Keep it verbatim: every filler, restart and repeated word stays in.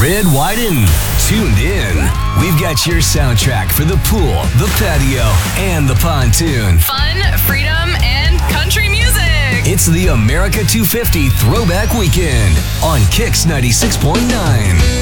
Red, white, and tuned in. We've got your soundtrack for the pool, the patio, and the pontoon. Fun, freedom, and country music. It's the America two fifty Throwback Weekend on Kicks ninety-six point nine.